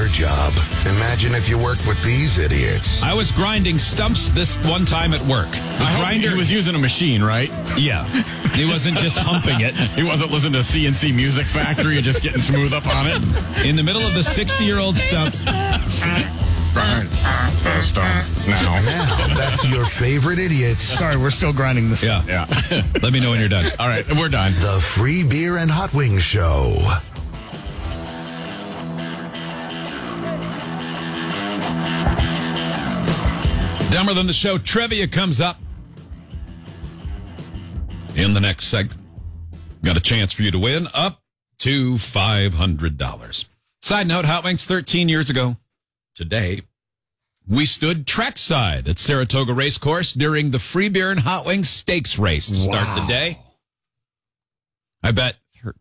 your job. Imagine if you worked with these idiots. I was grinding stumps this one time at work. The grinder he was using a machine, right? Yeah. He wasn't just humping it. He wasn't listening to CNC Music Factory and just getting smooth up on it. In the middle of the 60-year-old stump. Grind the stump now. Now, that's your favorite idiots. Sorry, we're still grinding this. Yeah. Let me know when you're done. All right, we're done. The Free Beer and Hot Wings Show. Dumber Than the Show trivia comes up in the next segment. Got a chance for you to win up to $500. Side note, Hot Wings 13 years ago today, we stood trackside at Saratoga Racecourse during the Free Beer and Hot Wings Stakes race to start the day. I bet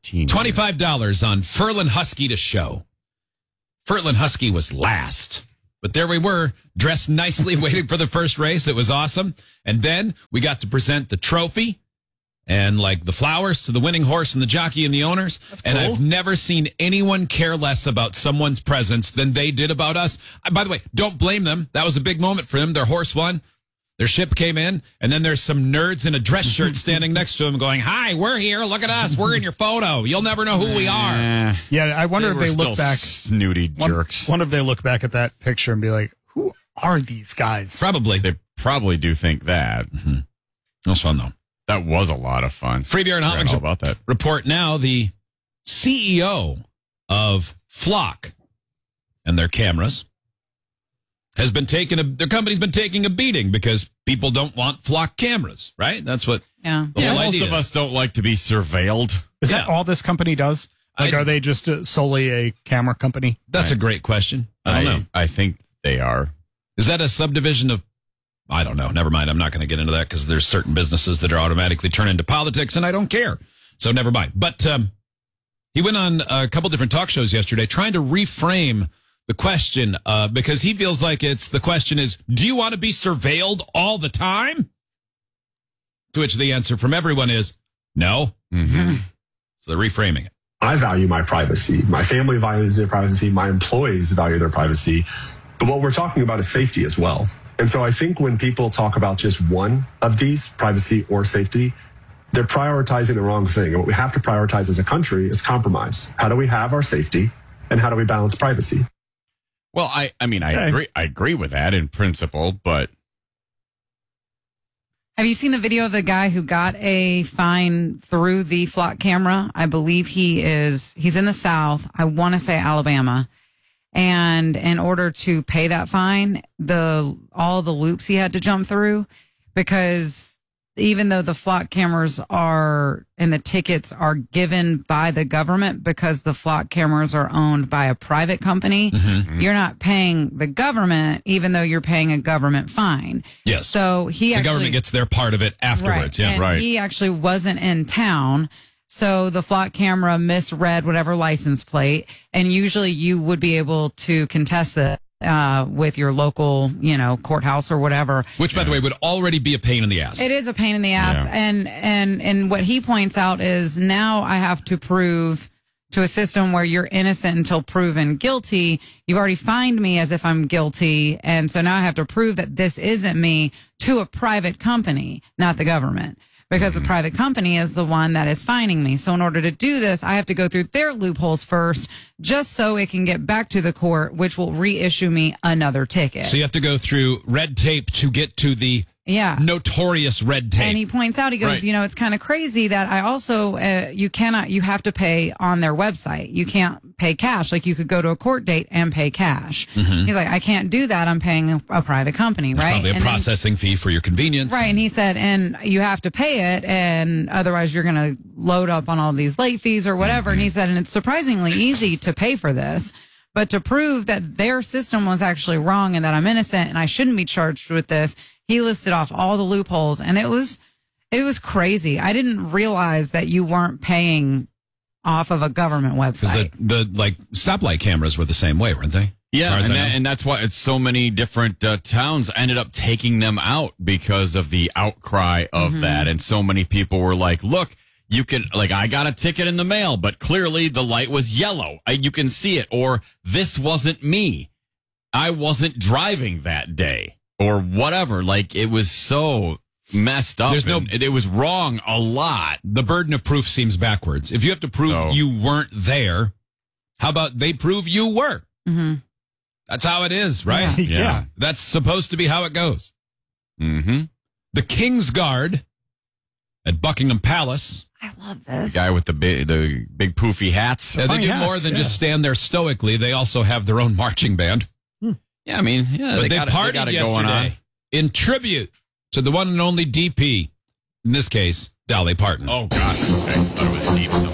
$25 on Furlan Husky to show. Furlan Husky was last. But there we were, dressed nicely, waiting for the first race. It was awesome. And then we got to present the trophy and like the flowers to the winning horse and the jockey and the owners. That's cool. And I've never seen anyone care less about someone's presence than they did about us. By the way, don't blame them. That was a big moment for them. Their horse won. Their ship came in, and then there's some nerds in a dress shirt standing next to them going, "Hi, we're here. Look at us. We're in your photo. You'll never know who we are." Yeah, I wonder if they look back. Snooty jerks. Wonder if they look back at that picture and be like, "Who are these guys?" Probably. They probably do think that. Mm-hmm. That was fun, though. That was a lot of fun. Free Beer and Hot Wings about that. Report now, the CEO of Flock and their cameras has been their company's been taking a beating because people don't want Flock cameras, right? That's what the whole most idea of is. us don't like to be surveilled. Is that all this company does? Like, are they just solely a camera company? That's a great question. I don't know. I think they are. Is that a subdivision of, I don't know. Never mind. I'm not going to get into that because there's certain businesses that are automatically turned into politics, and I don't care. So never mind. But he went on a couple different talk shows yesterday trying to reframe the question because he feels like the question is, do you want to be surveilled all the time? To which the answer from everyone is no. Mm-hmm. So they're reframing it. I value my privacy. My family values their privacy. My employees value their privacy. But what we're talking about is safety as well. And so I think when people talk about just one of these, privacy or safety, they're prioritizing the wrong thing. And what we have to prioritize as a country is compromise. How do we have our safety and how do we balance privacy? Well, I agree with that in principle, but have you seen the video of the guy who got a fine through the Flock camera? I believe he's in the South. I want to say Alabama. And in order to pay that fine, all the loops he had to jump through, because even though the Flock cameras are and the tickets are given by the government, because the Flock cameras are owned by a private company, you're not paying the government, even though you're paying a government fine. Yes. So the government gets their part of it afterwards. Right. Yeah, and right. He actually wasn't in town. So the Flock camera misread whatever license plate, and usually you would be able to contest that with your local, courthouse or whatever. Which, by the way, would already be a pain in the ass. It is a pain in the ass, and what he points out is now I have to prove to a system where you're innocent until proven guilty. You've already fined me as if I'm guilty, and so now I have to prove that this isn't me to a private company, not the government. Because the private company is the one that is fining me. So in order to do this, I have to go through their loopholes first, just so it can get back to the court, which will reissue me another ticket. So you have to go through red tape to get to the notorious red tape. And he points out, he goes, it's kind of crazy that I also, you have to pay on their website. You can't pay cash. Like you could go to a court date and pay cash. Mm-hmm. He's like, I can't do that. I'm paying a private company, right? Probably a processing fee for your convenience. Right. And he said, and you have to pay it, and otherwise you're going to load up on all these late fees or whatever. Mm-hmm. And he said, and it's surprisingly easy to pay for this. But to prove that their system was actually wrong and that I'm innocent and I shouldn't be charged with this, he listed off all the loopholes, and it was crazy. I didn't realize that you weren't paying off of a government website. The stoplight cameras were the same way, weren't they? Yeah, and that's why it's so many different towns ended up taking them out because of the outcry of that. And so many people were like, look, you can, like, I got a ticket in the mail, but clearly the light was yellow. You can see it. Or this wasn't me. I wasn't driving that day. Or whatever. Like, it was so messed up. It was wrong a lot. The burden of proof seems backwards. If you have to prove you weren't there, how about they prove you were? Mm-hmm. That's how it is, right? Yeah. That's supposed to be how it goes. Mm-hmm. The King's Guard at Buckingham Palace. I love this. The guy with the big poofy hats. They do more than just stand there stoically. They also have their own marching band. Yeah, I mean, but they partied yesterday in tribute to the one and only DP. In this case, Dolly Parton. Oh, gosh. Okay. I thought it was deep.